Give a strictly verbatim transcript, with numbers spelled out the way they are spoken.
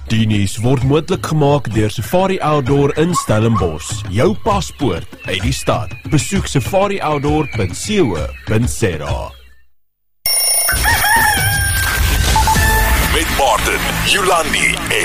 Die nuus word moontlik gemaak deur Safari Outdoor in Stellenbosch. Jou paspoort uit die stad. Besoek safari outdoor punt co punt za. Met Martin, Yolandi